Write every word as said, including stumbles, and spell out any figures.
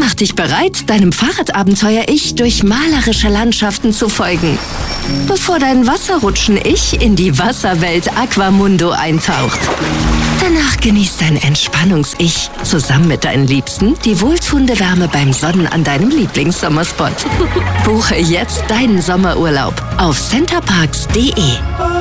Mach dich bereit, deinem Fahrradabenteuer-Ich durch malerische Landschaften zu folgen, bevor dein Wasserrutschen-Ich in die Wasserwelt Aquamundo eintaucht. Danach genießt dein Entspannungs-Ich zusammen mit deinen Liebsten die wohltuende Wärme beim Sonnen an deinem Lieblingssommerspot. Buche jetzt deinen Sommerurlaub auf centerparks punkt de.